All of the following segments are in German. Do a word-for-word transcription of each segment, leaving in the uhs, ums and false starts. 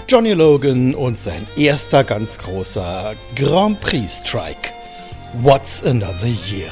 Johnny Logan und sein erster ganz großer Grand Prix Strike. What's Another Year?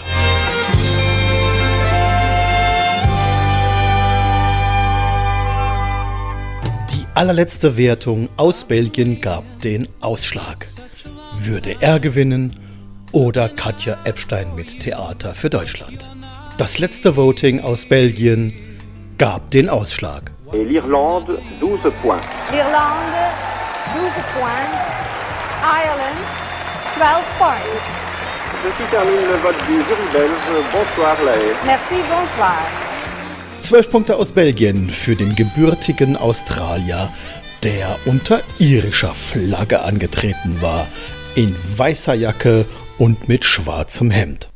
Die allerletzte Wertung aus Belgien gab den Ausschlag. Würde er gewinnen oder Katja Epstein mit Theater für Deutschland? Das letzte Voting aus Belgien gab den Ausschlag. L'Irlande, douze points. L'Irlande, douze points. Ireland, twelve points. Ceci termine le vote du jury belge. Bonsoir, Laë. Merci, bonsoir. Zwölf Punkte aus Belgien für den gebürtigen Australier, der unter irischer Flagge angetreten war, in weißer Jacke und mit schwarzem Hemd.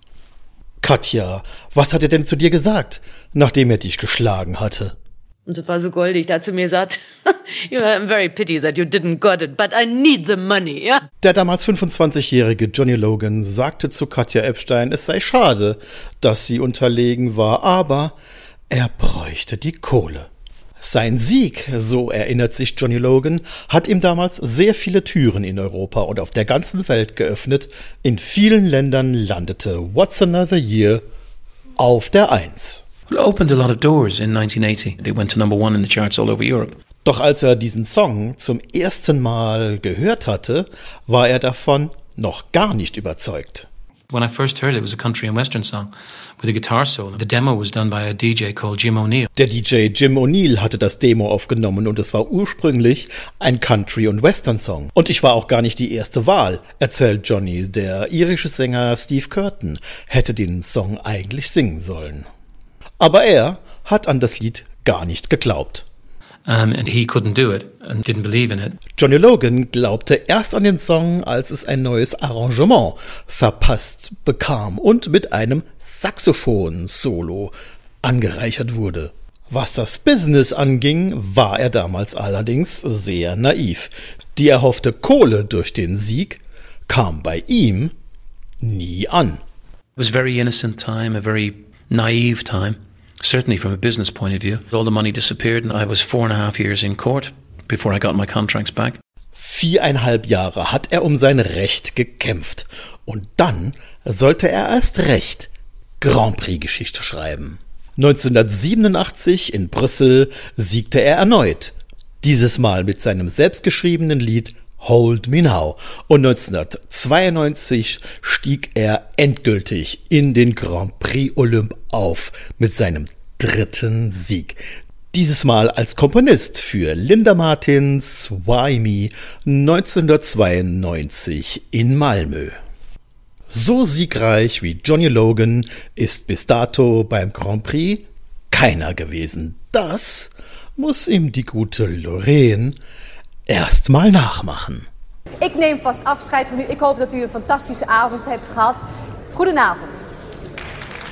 Katja, was hat er denn zu dir gesagt, nachdem er dich geschlagen hatte? Und das war so goldig, da hat zu mir gesagt, you know, I'm very pity that you didn't got it, but I need the money, ja. Der damals fünfundzwanzigjährige Johnny Logan sagte zu Katja Epstein, es sei schade, dass sie unterlegen war, aber er bräuchte die Kohle. Sein Sieg, so erinnert sich Johnny Logan, hat ihm damals sehr viele Türen in Europa und auf der ganzen Welt geöffnet. In vielen Ländern landete What's Another Year auf der Eins. Well, it opened a lot of doors in nineteen eighty. It went to number one in the charts all over Europe. Doch als er diesen Song zum ersten Mal gehört hatte, war er davon noch gar nicht überzeugt. When I first heard it, it was a country and western song with a guitar solo. The demo was done by a D J called Jim O'Neill. Der D J Jim O'Neill hatte das Demo aufgenommen und es war ursprünglich ein Country- und Western-Song. Und ich war auch gar nicht die erste Wahl, erzählt Johnny. Der irische Sänger Steve Curtin hätte den Song eigentlich singen sollen. Aber er hat an das Lied gar nicht geglaubt. Um, and he couldn't do it and didn't believe in it. Johnny Logan glaubte erst an den Song, als es ein neues Arrangement verpasst bekam und mit einem Saxophon-Solo angereichert wurde. Was das Business anging, war er damals allerdings sehr naiv. Die erhoffte Kohle durch den Sieg kam bei ihm nie an. It was a very innocent time, a very naive time. Certainly from a business point of view. All the money disappeared and I was four and a half years in court before I got my contracts back. Viereinhalb Jahre hat er um sein Recht gekämpft. Und dann sollte er erst recht Grand Prix-Geschichte schreiben. neunzehnhundertsiebenundachtzig in Brüssel siegte er erneut. Dieses Mal mit seinem selbstgeschriebenen Lied Hold Me Now. Und neunzehnhundertzweiundneunzig stieg er endgültig in den Grand Prix Olymp auf mit seinem dritten Sieg. Dieses Mal als Komponist für Linda Martins Why Me neunzehnhundertzweiundneunzig in Malmö. So siegreich wie Johnny Logan ist bis dato beim Grand Prix keiner gewesen. Das muss ihm die gute Lorraine erst mal nachmachen. Ik neem vast afscheid van u. Ik hoop dat u een fantastische avond hebt gehad. Goedenavond.